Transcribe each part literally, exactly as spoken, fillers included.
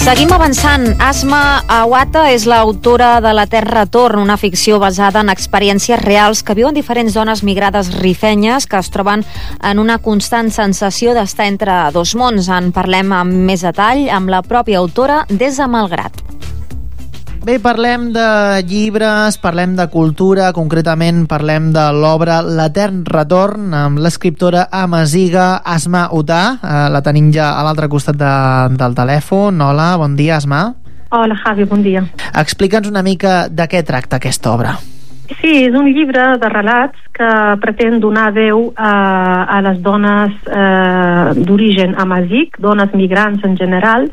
Seguim avançant. Asma Awata és l'autora de La Terra Retorn, una ficció basada en experiències reals que viuen diferents dones migrades rifenyes que es troben en una constant sensació d'estar entre dos mons. En parlem amb més detall amb la pròpia autora des de Malgrat. Bé, parlem de llibres, parlem de cultura, concretament parlem de l'obra L'Etern Retorn, amb l'escriptora amaziga Asma Awata. Eh, la tenim ja a l'altre costat de, del telèfon. Hola, bon dia, Asma. Hola, Javi, bon dia. Explica'ns una mica de què tracta aquesta obra. Sí, és un llibre de relats que pretén donar veu a, a les dones eh, d'origen amazigh, dones migrants en general,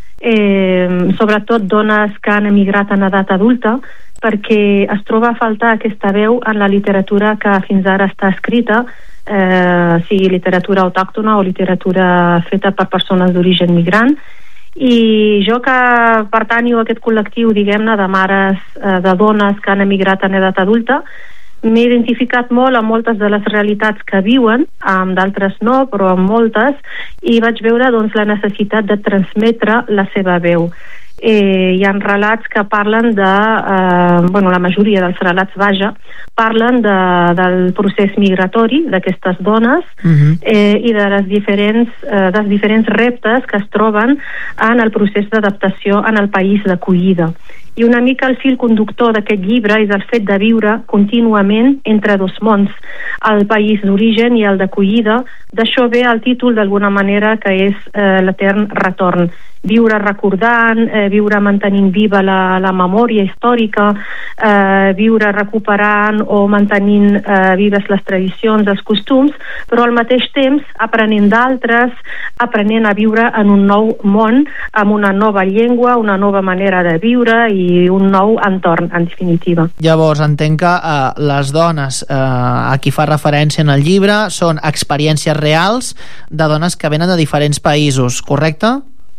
Eh, sobretot dones que han emigrat en edat adulta, perquè es troba a faltar aquesta veu en la literatura que fins ara està escrita, eh, sigui literatura autòctona o literatura feta per persones d'origen migrant. I jo, que pertanyo a aquest col·lectiu, diguem-ne, de mares, eh, de dones que han emigrat en edat adulta, m'he identificat molt amb moltes de les realitats que viuen, amb d'altres no, però amb moltes, i vaig veure doncs, la necessitat de transmetre la seva veu. Eh, hi ha relats que parlen de, eh, bueno, la majoria dels relats, vaja, parlen de, del procés migratori d'aquestes dones uh-huh. eh, i de les diferents, eh, dels diferents reptes que es troben en el procés d'adaptació en el país d'acollida. I una mica el fil conductor d'aquest llibre és el fet de viure contínuament entre dos mons, el país d'origen i el d'acollida. D'això ve el títol, d'alguna manera, que és eh, l'Etern Retorn. Viure recordant, eh, viure mantenint viva la, la memòria històrica, eh, viure recuperant o mantenint eh, vives les tradicions, els costums, però al mateix temps aprenent d'altres, aprenent a viure en un nou món, amb una nova llengua, una nova manera de viure i un nou entorn, en definitiva. Llavors, entenc que eh, les dones eh, a qui fa referència en el llibre són experiències reals de dones que venen de diferents països, correcte?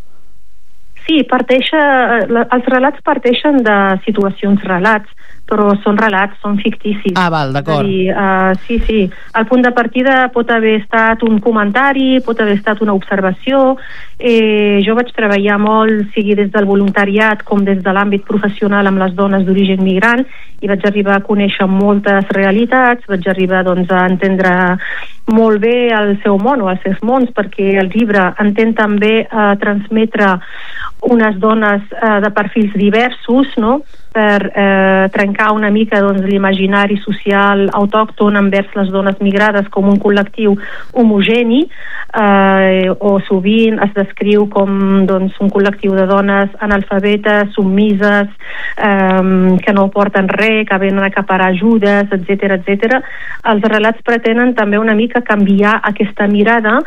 Sí, parteix, els relats parteixen de situacions relats, però són relats, són ficticis. Ah, val, d'acord. Dir, uh, sí, sí. El punt de partida pot haver estat un comentari, pot haver estat una observació. Eh, jo vaig treballar molt, sigui des del voluntariat com des de l'àmbit professional amb les dones d'origen migrant, i vaig arribar a conèixer moltes realitats, vaig arribar doncs, a entendre molt bé el seu món o els seus mons, perquè el llibre entén també eh, transmetre unes dones eh, de perfils diversos, no?, per eh, trencar una mica doncs, l'imaginari social autòcton envers les dones migrades com un col·lectiu homogeni, eh, o sovint es descriu com doncs, un col·lectiu de dones analfabetes, submises, eh, que no porten res, que venen a acaparar ajudes, etcètera, etcètera. Els relats pretenen també una mica canviar aquesta mirada,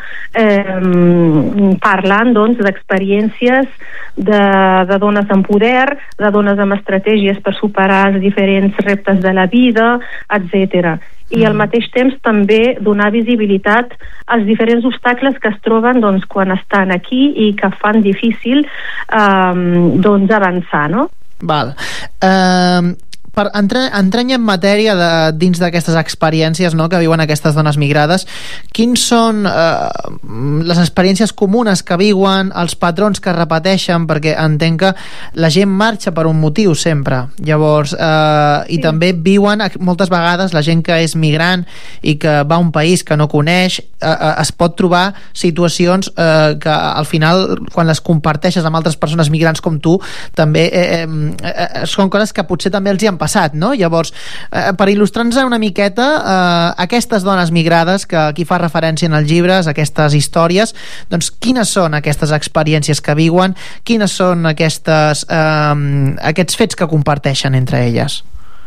eh, parlant doncs, d'experiències de, de dones en poder, de dones amb estratègies per superar els diferents reptes de la vida, etcètera. I al mateix temps també donar visibilitat als diferents obstacles que es troben doncs, quan estan aquí i que fan difícil eh, doncs, avançar, no? Val. Uh... Per entrar, entrant en matèria de, dins d'aquestes experiències, no?, que viuen aquestes dones migrades, quins són eh, les experiències comunes que viuen, els patrons que repeteixen, perquè entenc que la gent marxa per un motiu sempre, llavors eh, i sí. també viuen moltes vegades la gent que és migrant i que va a un país que no coneix, eh, eh, es pot trobar situacions eh, que al final quan les comparteixes amb altres persones migrants com tu també eh, eh, són coses que potser també els hi han passat, no? Llavors, eh, per il·lustrar-nos una miqueta eh, aquestes dones migrades que aquí fa referència en els llibres, aquestes històries, doncs quines són aquestes experiències que viuen, quines són aquestes, eh, aquests fets que comparteixen entre elles?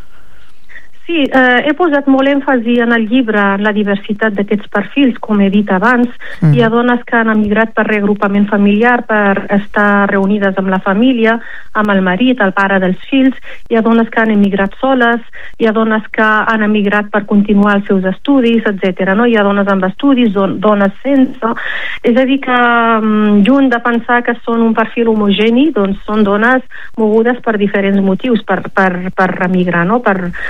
Sí, eh, he posat molt èmfasi en el llibre en la diversitat d'aquests perfils, com he dit abans. Mm. Hi ha dones que han emigrat per reagrupament familiar, per estar reunides amb la família, amb el marit, el pare dels fills. Hi ha dones que han emigrat soles, hi ha dones que han emigrat per continuar els seus estudis, etcètera. No? Hi ha dones amb estudis, don dones sense. És a dir que, lluny de pensar que són un perfil homogeni, doncs són dones mogudes per diferents motius, per, per, per emigrar, no? Per deixar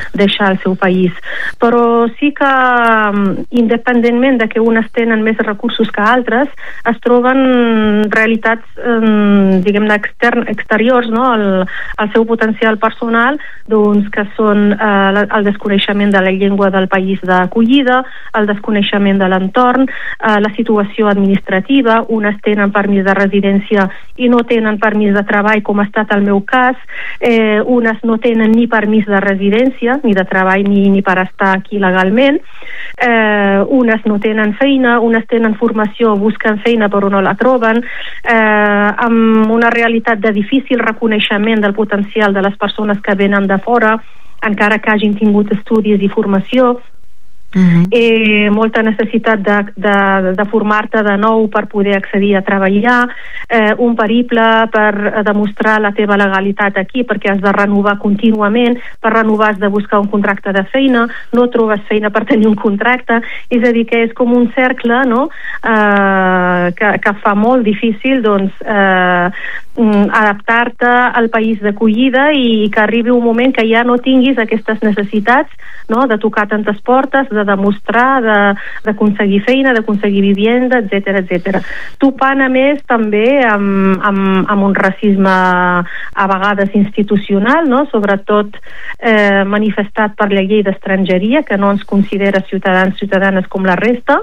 defensar el seu país. Però sí que, independentment de que unes tenen més recursos que altres, es troben realitats, eh, diguem-ne, extern, exteriors, no?, al, al seu potencial personal, doncs, que són eh, el desconeixement de la llengua del país d'acollida, el desconeixement de l'entorn, eh, la situació administrativa, unes tenen permís de residència i no tenen permís de treball, com ha estat el meu cas, eh, unes no tenen ni permís de residència, ni de treball, ni, ni per estar aquí legalment, eh, unes no tenen feina, unes tenen formació, busquen feina però no la troben, eh, amb una realitat de difícil reconeixement del potencial de les persones que venen de fora, encara que hagin tingut estudis i formació. Uh-huh. Eh, molta necessitat de, de, de formar-te de nou per poder accedir a treballar, eh, un periple per demostrar la teva legalitat aquí, perquè has de renovar contínuament. Per renovar has de buscar un contracte de feina, no trobes feina per tenir un contracte, és a dir, que és com un cercle, no?, eh, que, que fa molt difícil, doncs, eh, adaptar-te al país d'acollida i que arribi un moment que ja no tinguis aquestes necessitats, no?, de tocar tantes portes, de demostrar, d'aconseguir feina, d'aconseguir vivienda, etcètera, etcètera. Topant a més també amb, amb, amb un racisme a vegades institucional, no?, sobretot eh, manifestat per la llei d'estrangeria, que no ens considera ciutadans, ciutadanes com la resta,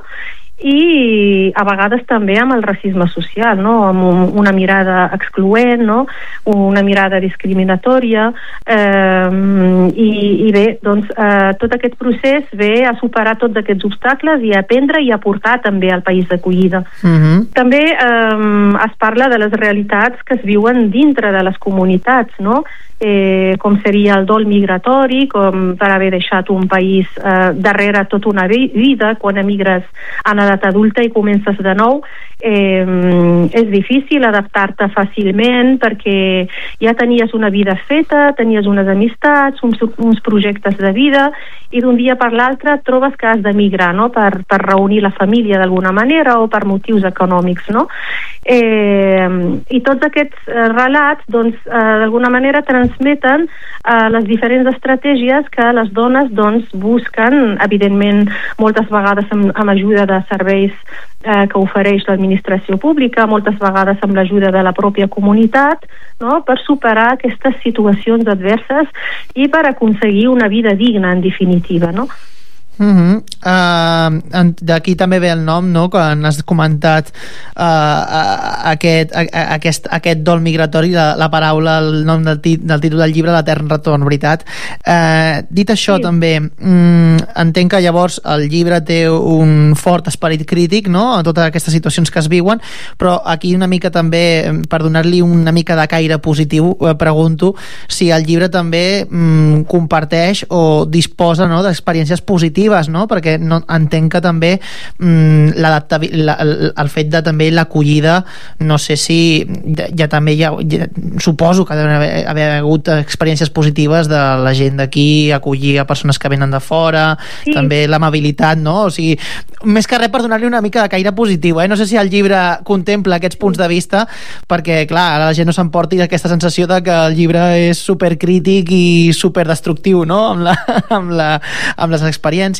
i a vegades també amb el racisme social, no?, amb un, una mirada excloent, no?, una mirada discriminatòria, eh, i, i bé, doncs eh, tot aquest procés ve a superar tots aquests obstacles i a aprendre i a portar també al país d'acollida. Uh-huh. També eh, es parla de les realitats que es viuen dintre de les comunitats, no?, Eh, com seria el dol migratori, com per haver deixat un país eh, darrere tota una vida, quan emigres en edat adulta i comences de nou. Eh, és difícil adaptar-te fàcilment perquè ja tenies una vida feta, tenies unes amistats, uns, uns projectes de vida, i d'un dia per l'altre trobes que has d'emigrar, no?, per, per reunir la família d'alguna manera o per motius econòmics, no? Eh, i tots aquests eh, relats, doncs, eh, d'alguna manera transmeten eh, les diferents estratègies que les dones, doncs, busquen, evidentment, moltes vegades amb, amb ajuda de serveis eh, que ofereix l'administració pública, moltes vegades amb l'ajuda de la pròpia comunitat, no?, per superar aquestes situacions adverses i per aconseguir una vida digna, en definitiva, no? Uh-huh. Uh, d'aquí també ve el nom, no?, quan has comentat uh, aquest, a, aquest, aquest dol migratori, la, la paraula, el nom del, tit, del títol del llibre, l'etern retorn, veritat. Uh, dit això, sí, també um, entenc que llavors el llibre té un fort esperit crític, no?, a totes aquestes situacions que es viuen, però aquí una mica també, per donar-li una mica de caire positiu, eh, pregunto si el llibre també um, comparteix o disposa, no?, d'experiències positives, no? Perquè no, entenc que també mm, la, el, el fet de també l'acollida, no sé si ja, ja també ja, ja, suposo que deben haver, haver hagut experiències positives de la gent d'aquí, acollir a persones que venen de fora, sí, també l'amabilitat, no? O sigui, més que res per donar-li una mica de caire positiu, eh? No sé si el llibre contempla aquests punts de vista, perquè clar, la gent no s'emporti aquesta sensació de que el llibre és supercrític i superdestructiu, no?, amb, la, amb, la, amb les experiències.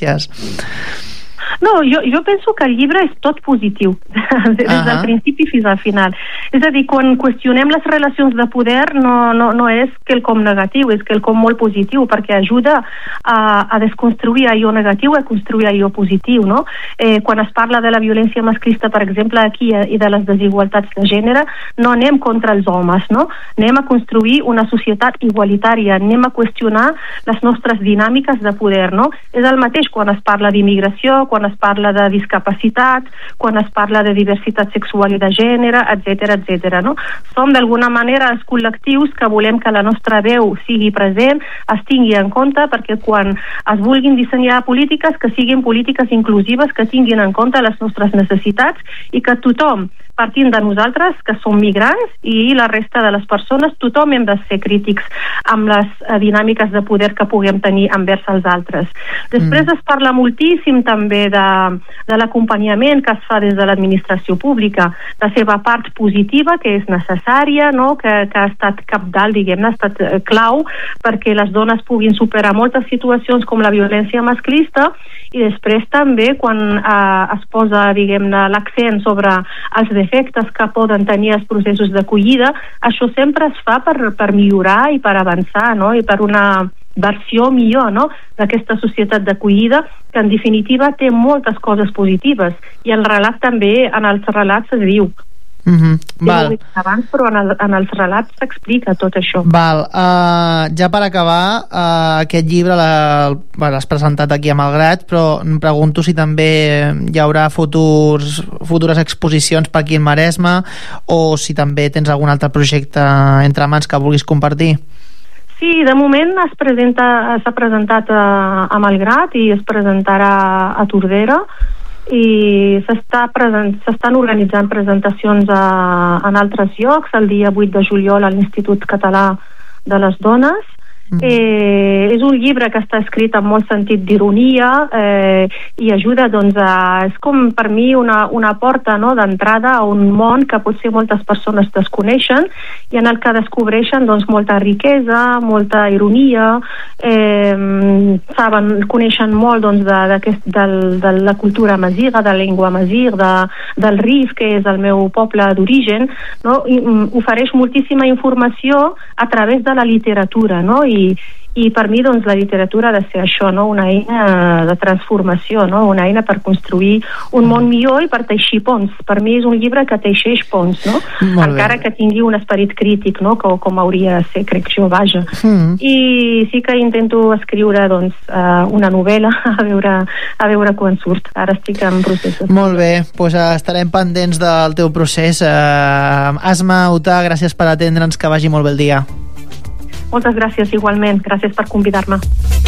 No, jo, jo penso que el llibre és tot positiu, des uh-huh. del principi fins al final. És a dir, quan qüestionem les relacions de poder no, no, no és quelcom negatiu, és quelcom molt positiu, perquè ajuda a, a desconstruir allò negatiu, a construir allò positiu, no? Eh, quan es parla de la violència masclista, per exemple, aquí, i de les desigualtats de gènere, no anem contra els homes, no? Anem a construir una societat igualitària, anem a qüestionar les nostres dinàmiques de poder, no? És el mateix quan es parla d'immigració, quan es parla de discapacitat, quan es parla de diversitat sexual i de gènere, etcètera, etcètera, no? Som d'alguna manera els col·lectius que volem que la nostra veu sigui present, es tingui en compte, perquè quan es vulguin dissenyar polítiques, que siguin polítiques inclusives, que tinguin en compte les nostres necessitats i que tothom partint de nosaltres, que som migrants, i la resta de les persones, tothom hem de ser crítics amb les eh, dinàmiques de poder que puguem tenir envers els altres. Després mm. es parla moltíssim també de, de l'acompanyament que es fa des de l'administració pública, la seva part positiva, que és necessària, no? que, que ha estat cabdal, diguem-ne, ha estat eh, clau perquè les dones puguin superar moltes situacions com la violència masclista, i després també quan eh, es posa, diguem-ne, l'accent sobre els defectes que poden tenir els processos d'acollida, això sempre es fa per, per millorar i per avançar, no? I per una versió millor, no? d'aquesta societat d'acollida, que en definitiva té moltes coses positives, i el relat també, en els relats es diu. Mm-hmm. Val. Ho he dit abans, però en, el, en els relats s'explica tot això. Val. Uh, ja per acabar, uh, aquest llibre l'has presentat aquí a Malgrat, però em pregunto si també hi haurà futurs, futures exposicions per aquí en Maresme, o si també tens algun altre projecte entre mans que vulguis compartir. Sí, de moment es presenta, s'ha presentat a, a Malgrat i es presentarà a Tordera, i s'està present, s'estan organitzant presentacions a, en altres llocs. El dia vuit de juliol a l'Institut Català de les Dones. Mm. Eh, és un llibre que està escrit amb molt sentit d'ironia eh, i ajuda, doncs, a, és com per mi una, una porta, no?, d'entrada a un món que potser moltes persones desconeixen i en el que descobreixen, doncs, molta riquesa, molta ironia, eh, saben, coneixen molt, doncs, de, d'aquest, del, de la cultura amazigha, de la llengua amazigh, de, del Rif, que és el meu poble d'origen, no? I, um, ofereix moltíssima informació a través de la literatura, no? I i per mi, doncs, la literatura ha de ser això, no? Una eina de transformació, no? Una eina per construir un món millor i per teixir ponts. Per mi és un llibre que teixeix ponts, no? Encara que tingui un esperit crític, no? Com, com hauria de ser, crec jo, vaja. Mm. I sí que intento escriure, doncs, uh, una novel·la, a veure, a veure quan surt. Ara estic en processos. Molt bé, doncs uh, estarem pendents del teu procés. Uh, Asma Utah, gràcies per atendre'ns, que vagi molt bé el dia. Moltes gràcies, igualment. Gràcies per convidar-me.